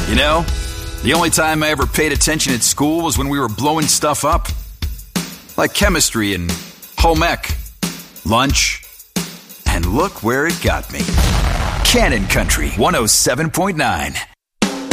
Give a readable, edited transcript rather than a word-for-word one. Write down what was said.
You know, the only time I ever paid attention at school was when we were blowing stuff up. Like chemistry and home ec, lunch, and look where it got me. Cannon Country 107.9.